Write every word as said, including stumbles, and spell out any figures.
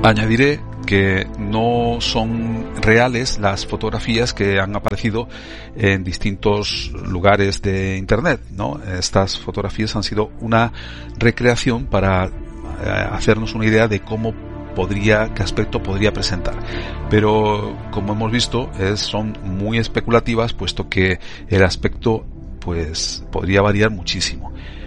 Añadiré que no son reales las fotografías que han aparecido en distintos lugares de Internet, ¿no? Estas fotografías han sido una recreación para eh, hacernos una idea de cómo podría, qué aspecto podría presentar. Pero, como hemos visto, es, son muy especulativas, puesto que el aspecto pues podría variar muchísimo.